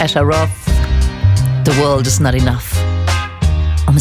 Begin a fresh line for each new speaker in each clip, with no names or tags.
Asher Roth. The world is not enough. Um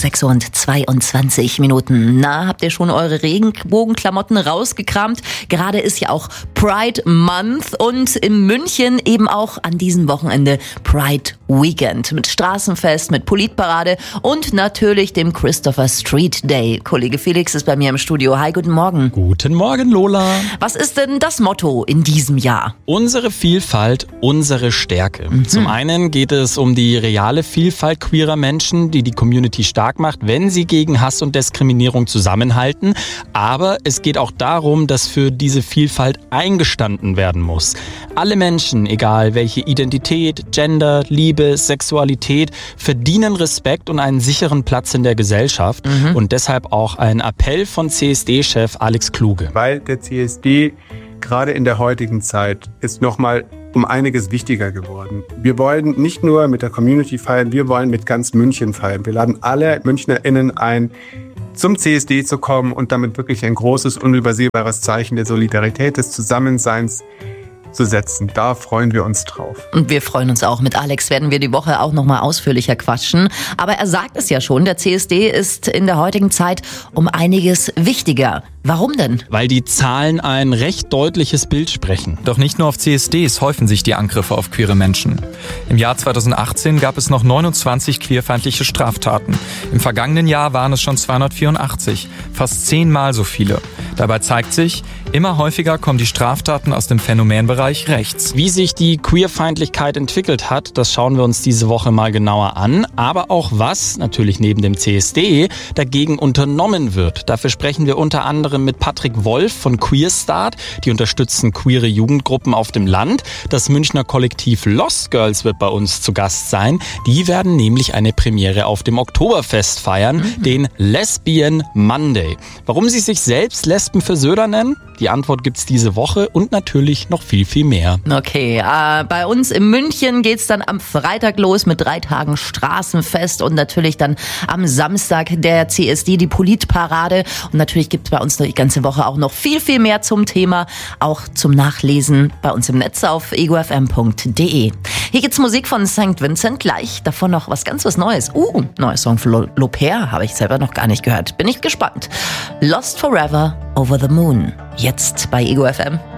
6:22 Uhr. Na, habt ihr schon eure Regenbogenklamotten rausgekramt? Gerade ist ja auch Pride Month und in München eben auch an diesem Wochenende Pride Weekend. Mit Straßenfest, mit Politparade und natürlich dem Christopher Street Day. Kollege Felix ist bei mir im Studio. Hi, guten Morgen.
Guten Morgen, Lola.
Was ist denn das Motto in diesem Jahr?
Unsere Vielfalt, unsere Stärke. Zum einen geht es um die reale Vielfalt queerer Menschen, die die Community stark macht, wenn sie gegen Hass und Diskriminierung zusammenhalten. Aber es geht auch darum, dass für diese Vielfalt eingestanden werden muss. Alle Menschen, egal welche Identität, Gender, Liebe, Sexualität, verdienen Respekt und einen sicheren Platz in der Gesellschaft. Und deshalb auch ein Appell von CSD-Chef Alex Kluge.
Weil der CSD gerade in der heutigen Zeit ist nochmal um einiges wichtiger geworden. Wir wollen nicht nur mit der Community feiern, wir wollen mit ganz München feiern. Wir laden alle MünchnerInnen ein, zum CSD zu kommen und damit wirklich ein großes, unübersehbares Zeichen der Solidarität, des Zusammenseins zu setzen. Da freuen wir uns drauf.
Und wir freuen uns auch. Mit Alex werden wir die Woche auch nochmal ausführlicher quatschen. Aber er sagt es ja schon, der CSD ist in der heutigen Zeit um einiges wichtiger. Warum denn?
Weil die Zahlen ein recht deutliches Bild sprechen.
Doch nicht nur auf CSDs häufen sich die Angriffe auf queere Menschen. Im Jahr 2018 gab es noch 29 queerfeindliche Straftaten. Im vergangenen Jahr waren es schon 284, fast 10-mal so viele. Dabei zeigt sich, immer häufiger kommen die Straftaten aus dem Phänomenbereich rechts.
Wie sich die Queerfeindlichkeit entwickelt hat, das schauen wir uns diese Woche mal genauer an. Aber auch was, natürlich neben dem CSD, dagegen unternommen wird. Dafür sprechen wir unter anderem mit Patrick Wolf von Queerstart. Die unterstützen queere Jugendgruppen auf dem Land. Das Münchner Kollektiv Lost Girls wird bei uns zu Gast sein. Die werden nämlich eine Premiere auf dem Oktoberfest feiern, den Lesbian Monday. Warum sie sich selbst Lesbenversöder nennen? Die Antwort gibt's diese Woche und natürlich noch viel, viel mehr.
Okay, bei uns in München geht's dann am Freitag los mit 3 Tagen Straßenfest und natürlich dann am Samstag der CSD, die Politparade. Und natürlich gibt's bei uns die ganze Woche auch noch viel, viel mehr zum Thema, auch zum Nachlesen bei uns im Netz auf egofm.de. Hier gibt's Musik von St. Vincent gleich, davon noch was Neues. Neuer Song von L'Aubert, habe ich selber noch gar nicht gehört. Bin ich gespannt. Lost Forever Over the Moon. Jetzt bei Ego FM.